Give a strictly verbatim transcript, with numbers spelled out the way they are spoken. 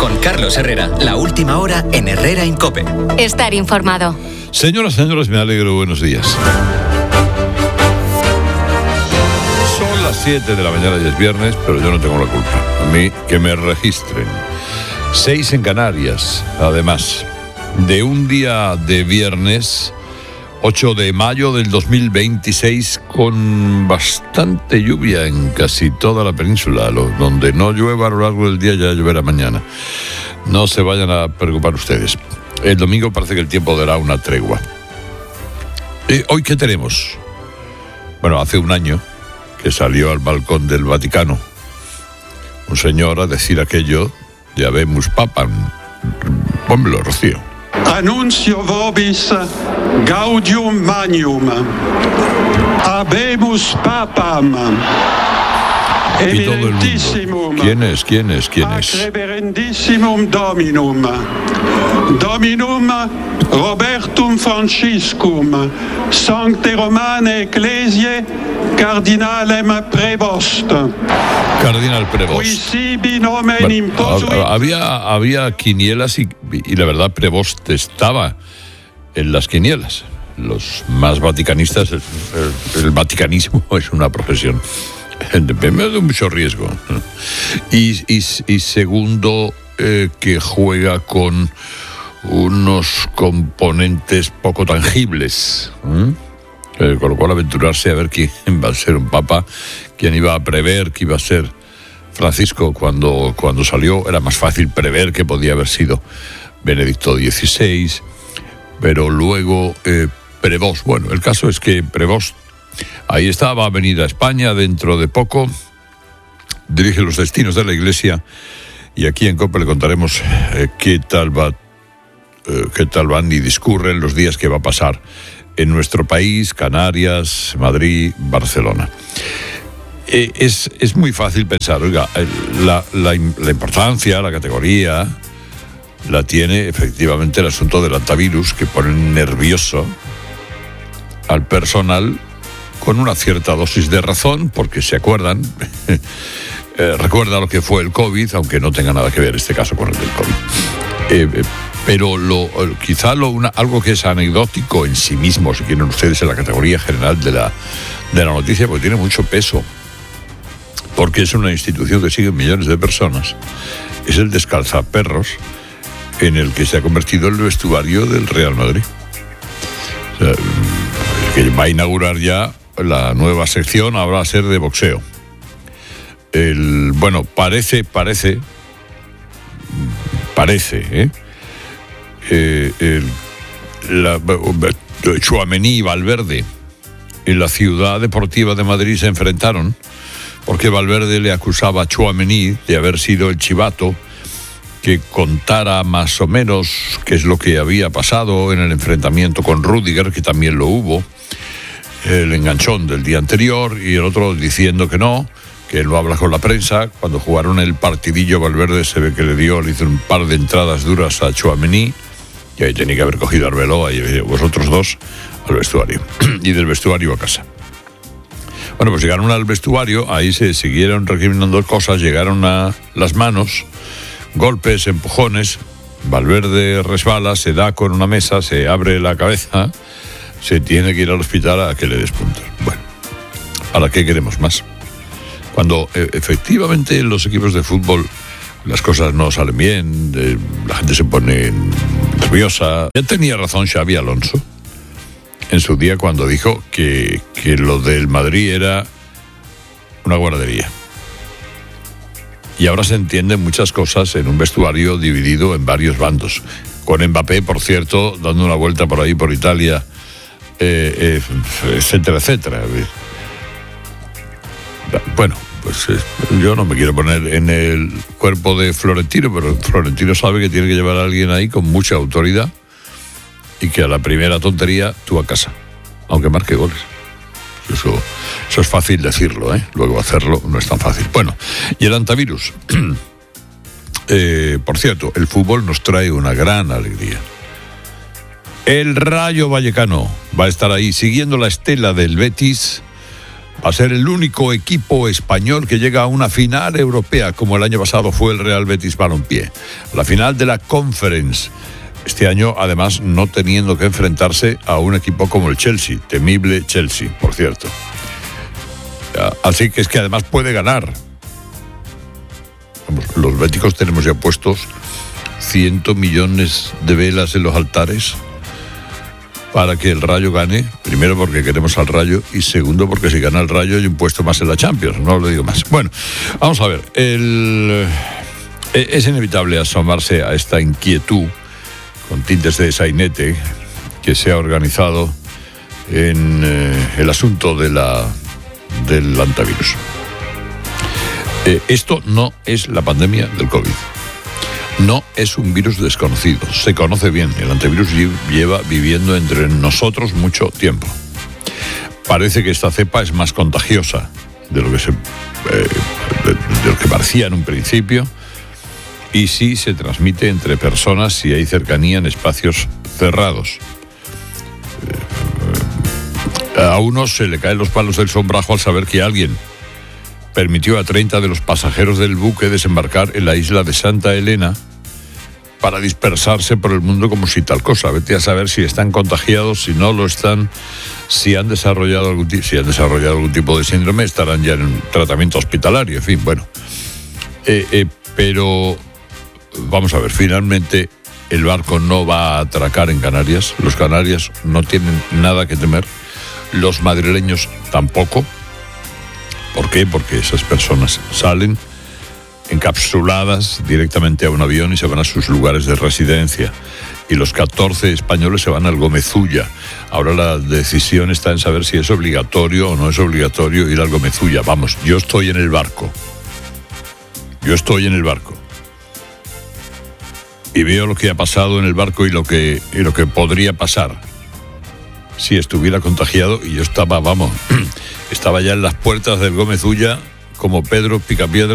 Con Carlos Herrera, la última hora en Herrera en COPE. Estar informado. Señoras, señores, me alegro. Buenos días. Son las siete de la mañana y es viernes, pero yo no tengo la culpa. A mí, que me registren. Seis en Canarias, además, de un día de viernes, ocho de mayo del dos mil veintiséis, con bastante lluvia en casi toda la península. Lo, donde no llueva a lo largo del día, ya lloverá mañana. No se vayan a preocupar ustedes. El domingo parece que el tiempo dará una tregua. Eh, ¿Hoy qué tenemos? Bueno, hace un año que salió al balcón del Vaticano un señor a decir aquello de Habemus Papam. Pónmelo, Rocío. Annuncio vobis gaudium magnum. Habemus Papam. Y todo el mundo. ¿Quién es? ¿Quién es? ¿Quién es? Reverendissimum Dominum. Dominum Robertum Franciscum. Sancte Romane Ecclesiae Cardinalem Prevost. Cardinal Prevost. Bueno, había, había quinielas y, y la verdad Prevost estaba en las quinielas. Los más vaticanistas, el, el, el vaticanismo es una profesión de mucho riesgo. Y, y, y segundo, eh, que juega con unos componentes poco tangibles. ¿eh? Eh, con lo cual aventurarse a ver quién va a ser un papa, quién iba a prever que iba a ser Francisco cuando, cuando salió. Era más fácil prever que podía haber sido Benedicto dieciséis, pero luego eh, Prevost. Bueno, el caso es que Prevost ahí está, va a venir a España dentro de poco, dirige los destinos de la Iglesia y aquí en COPE le contaremos eh, qué tal va, eh, qué tal van y discurren los días que va a pasar en nuestro país, Canarias, Madrid, Barcelona. Eh, es, es muy fácil pensar, oiga, la, la, la importancia, la categoría, la tiene efectivamente el asunto del antivirus, que pone nervioso al personal con una cierta dosis de razón, porque se acuerdan, eh, recuerda lo que fue el COVID, aunque no tenga nada que ver este caso con el del COVID. Eh, eh, Pero lo, quizá lo, una, algo que es anecdótico en sí mismo, si quieren ustedes, en la categoría general de la, de la noticia, porque tiene mucho peso, porque es una institución que sigue millones de personas, es el descalzaperros en el que se ha convertido el vestuario del Real Madrid. O sea, que va a inaugurar ya la nueva sección, ahora va a ser de boxeo. El, bueno, parece, parece, parece, ¿eh? Eh, el, la, Tchouaméni y Valverde en la Ciudad Deportiva de Madrid se enfrentaron porque Valverde le acusaba a Tchouaméni de haber sido el chivato que contara más o menos qué es lo que había pasado en el enfrentamiento con Rüdiger, que también lo hubo, el enganchón del día anterior, y el otro diciendo que no, que él no habla con la prensa. Cuando jugaron el partidillo, Valverde se ve que le dio, le hizo un par de entradas duras a Tchouaméni, y ahí tenía que haber cogido a Arbeloa y vosotros dos al vestuario, y del vestuario a casa. Bueno, pues llegaron al vestuario, ahí se siguieron recriminando cosas, llegaron a las manos, golpes, empujones, Valverde resbala, se da con una mesa, se abre la cabeza, se tiene que ir al hospital a que le despunten. Bueno, ¿para qué queremos más? Cuando eh, efectivamente en los equipos de fútbol las cosas no salen bien, eh, la gente se pone nerviosa. Ya tenía razón Xabi Alonso en su día cuando dijo que, que lo del Madrid era una guardería. Y ahora se entienden muchas cosas en un vestuario dividido en varios bandos. Con Mbappé, por cierto, dando una vuelta por ahí, por Italia, eh, eh, etcétera, etcétera. Bueno, pues eh, yo no me quiero poner en el cuerpo de Florentino, pero Florentino sabe que tiene que llevar a alguien ahí con mucha autoridad y que a la primera tontería tú a casa, aunque marque goles. Eso, eso es fácil decirlo, ¿eh? Luego hacerlo no es tan fácil. Bueno, y el antivirus. eh, por cierto, el fútbol nos trae una gran alegría. El Rayo Vallecano va a estar ahí siguiendo la estela del Betis. Va a ser el único equipo español que llega a una final europea, como el año pasado fue el Real Betis Balompié. La final de la Conference. Este año, además, no teniendo que enfrentarse a un equipo como el Chelsea, temible Chelsea, por cierto. Así que es que además puede ganar. Los béticos tenemos ya puestos cientos millones de velas en los altares para que el Rayo gane. Primero porque queremos al Rayo y segundo porque si gana el Rayo hay un puesto más en la Champions. No lo digo más. Bueno, vamos a ver. El... Es inevitable asomarse a esta inquietud con tintes de sainete que se ha organizado en eh, el asunto de la, del antivirus. Eh, esto no es la pandemia del COVID. No es un virus desconocido. Se conoce bien. El antivirus lleva viviendo entre nosotros mucho tiempo. Parece que esta cepa es más contagiosa de lo que, se, eh, de, de lo que parecía en un principio. Y sí se transmite entre personas si hay cercanía en espacios cerrados. A uno se le caen los palos del sombrajo al saber que alguien permitió a treinta de los pasajeros del buque desembarcar en la isla de Santa Elena para dispersarse por el mundo como si tal cosa. Vete a saber si están contagiados, si no lo están, si han desarrollado algún, si han desarrollado algún tipo de síndrome, estarán ya en tratamiento hospitalario, en fin, bueno. Eh, eh, pero... Vamos a ver, finalmente el barco no va a atracar en Canarias. Los canarios no tienen nada que temer. Los madrileños tampoco. ¿Por qué? Porque esas personas salen encapsuladas directamente a un avión y se van a sus lugares de residencia. Y los catorce españoles se van al Gomezulla. Ahora la decisión está en saber si es obligatorio o no es obligatorio ir al Gomezulla. Vamos, yo estoy en el barco. Yo estoy en el barco. Y veo lo que ha pasado en el barco y lo que, y lo que podría pasar si estuviera contagiado. Y yo estaba, vamos, estaba ya en las puertas del Gomezulla como Pedro Picapiedra